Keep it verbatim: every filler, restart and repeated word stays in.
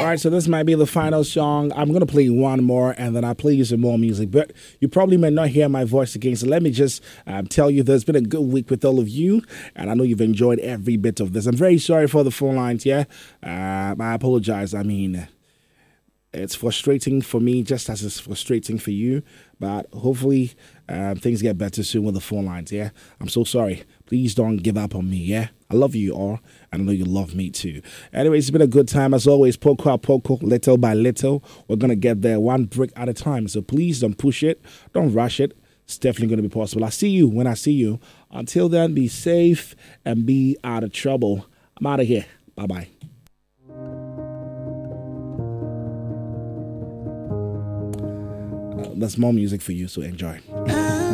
right, so this might be the final song. I'm going to play one more and then I'll play you some more music. But you probably may not hear my voice again. So let me just um, tell you there's been a good week with all of you. And I know you've enjoyed every bit of this. I'm very sorry for the phone lines, yeah? Uh, I apologize. I mean, it's frustrating for me just as it's frustrating for you. But hopefully um, things get better soon with the phone lines, yeah? I'm so sorry. Please don't give up on me, yeah? I love you all, and I know you love me too. Anyway, it's been a good time as always. Poco a poco, little by little. We're going to get there one brick at a time. So please don't push it. Don't rush it. It's definitely going to be possible. I see you when I see you. Until then, be safe and be out of trouble. I'm out of here. Bye-bye. Uh, there's more music for you, so enjoy.